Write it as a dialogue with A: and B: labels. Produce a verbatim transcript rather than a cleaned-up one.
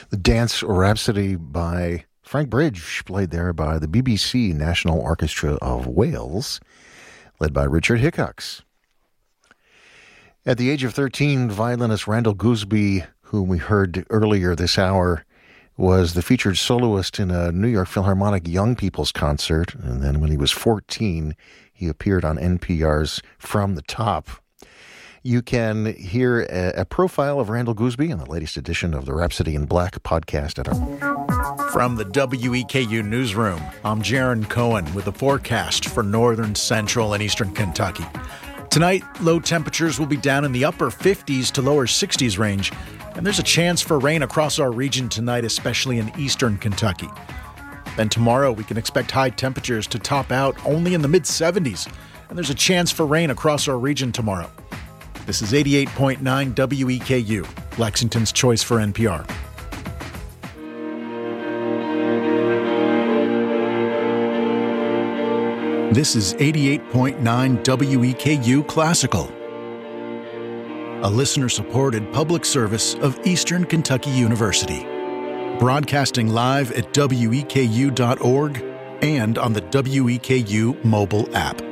A: The Dance Rhapsody by Frank Bridge, played there by the B B C National Orchestra of Wales, led by Richard Hickox. At the age of thirteen, violinist Randall Gooseby, whom we heard earlier this hour, was the featured soloist in a New York Philharmonic Young People's Concert. And then when he was fourteen, he appeared on N P R's From the Top. You can hear a, a profile of Randall Gooseby in the latest edition of the Rhapsody in Black podcast. At our...
B: From the W E K U newsroom, I'm Jaron Cohen with the forecast for northern, central, and eastern Kentucky. Tonight, low temperatures will be down in the upper fifties to lower sixties range, and there's a chance for rain across our region tonight, especially in eastern Kentucky. Then tomorrow, we can expect high temperatures to top out only in the mid-seventies, and there's a chance for rain across our region tomorrow. This is eighty-eight point nine W E K U, Lexington's choice for N P R. This is eighty-eight point nine W E K U Classical, a listener-supported public service of Eastern Kentucky University, broadcasting live at W E K U dot org and on the W E K U mobile app.